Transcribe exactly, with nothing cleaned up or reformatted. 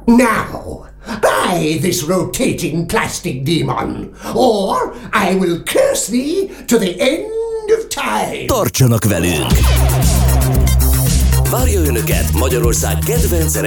Now, buy this rotating plastic demon, or I will curse thee to the end of time. Tartsanak velünk! Várja Önöket Magyarország kedvenc